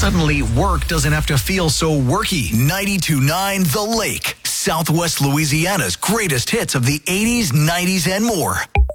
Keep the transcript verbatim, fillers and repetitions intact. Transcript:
Suddenly, work doesn't have to feel so worky. ninety-two point nine The Lake, Southwest Louisiana's greatest hits of the eighties, nineties, and more.